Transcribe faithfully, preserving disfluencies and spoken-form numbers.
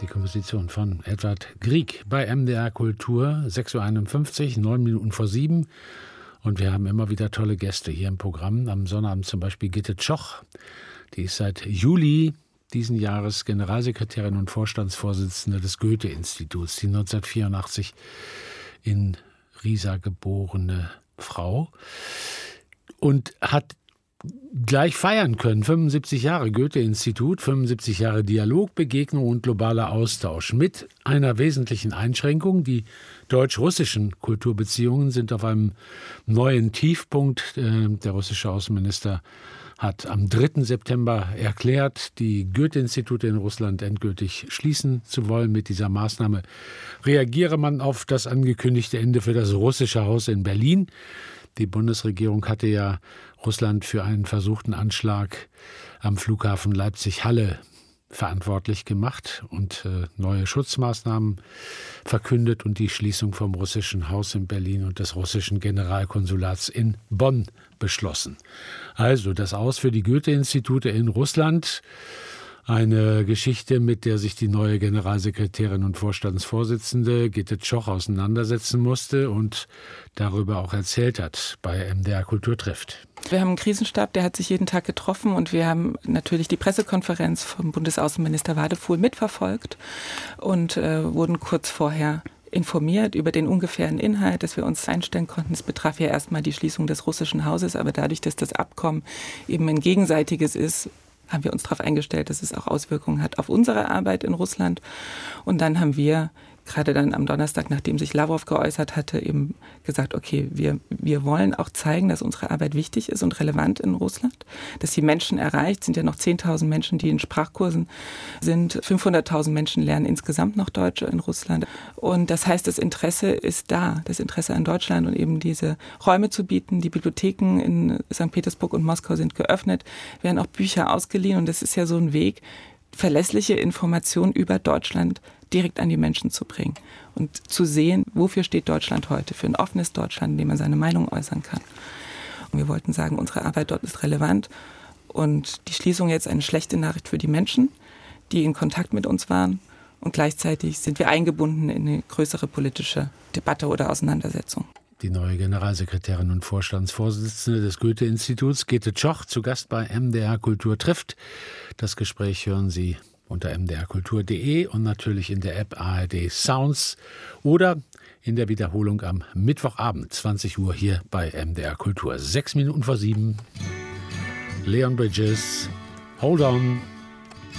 Die Komposition von Edward Grieg bei M D R Kultur, sechs Uhr einundfünfzig, neun Minuten vor sieben. Und wir haben immer wieder tolle Gäste hier im Programm. Am Sonnabend zum Beispiel Gitte Tschoch. Die ist seit Juli diesen Jahres Generalsekretärin und Vorstandsvorsitzende des Goethe-Instituts, die neunzehnhundertvierundachtzig in Riesa geborene Frau. Und hat gleich feiern können, fünfundsiebzig Jahre Goethe-Institut, fünfundsiebzig Jahre Dialog, Begegnung und globaler Austausch. Mit einer wesentlichen Einschränkung: die deutsch-russischen Kulturbeziehungen sind auf einem neuen Tiefpunkt. Der russische Außenminister hat am dritten September erklärt, die Goethe-Institute in Russland endgültig schließen zu wollen. Mit dieser Maßnahme reagiere man auf das angekündigte Ende für das russische Haus in Berlin. Die Bundesregierung hatte ja Russland für einen versuchten Anschlag am Flughafen Leipzig-Halle verantwortlich gemacht und äh, neue Schutzmaßnahmen verkündet und die Schließung vom russischen Haus in Berlin und des russischen Generalkonsulats in Bonn beschlossen. Also das Aus für die Goethe-Institute in Russland. Eine Geschichte, mit der sich die neue Generalsekretärin und Vorstandsvorsitzende Gitte Tschoch auseinandersetzen musste und darüber auch erzählt hat bei M D R Kultur trifft. Wir haben einen Krisenstab, der hat sich jeden Tag getroffen, und wir haben natürlich die Pressekonferenz vom Bundesaußenminister Wadefuhl mitverfolgt und äh, wurden kurz vorher informiert über den ungefähren Inhalt, dass wir uns einstellen konnten. Es betraf ja erstmal die Schließung des russischen Hauses, aber dadurch, dass das Abkommen eben ein gegenseitiges ist, haben wir uns darauf eingestellt, dass es auch Auswirkungen hat auf unsere Arbeit in Russland. Und dann haben wir gerade dann am Donnerstag, nachdem sich Lavrov geäußert hatte, eben gesagt, okay, wir, wir wollen auch zeigen, dass unsere Arbeit wichtig ist und relevant in Russland, dass sie Menschen erreicht. Es sind ja noch zehntausend Menschen, die in Sprachkursen sind. fünfhunderttausend Menschen lernen insgesamt noch Deutsch in Russland. Und das heißt, das Interesse ist da, das Interesse an Deutschland, und eben diese Räume zu bieten. Die Bibliotheken in Sankt Petersburg und Moskau sind geöffnet, werden auch Bücher ausgeliehen, und das ist ja so ein Weg, verlässliche Informationen über Deutschland direkt an die Menschen zu bringen und zu sehen, wofür steht Deutschland heute, für ein offenes Deutschland, in dem man seine Meinung äußern kann. Und wir wollten sagen, unsere Arbeit dort ist relevant, und die Schließung jetzt eine schlechte Nachricht für die Menschen, die in Kontakt mit uns waren, und gleichzeitig sind wir eingebunden in eine größere politische Debatte oder Auseinandersetzung. Die neue Generalsekretärin und Vorstandsvorsitzende des Goethe-Instituts, Gitte Tschoch, zu Gast bei M D R Kultur trifft. Das Gespräch hören Sie unter m d r kultur punkt d e und natürlich in der App A R D Sounds oder in der Wiederholung am Mittwochabend, zwanzig Uhr, hier bei M D R Kultur. Sechs Minuten vor sieben. Leon Bridges, Hold On.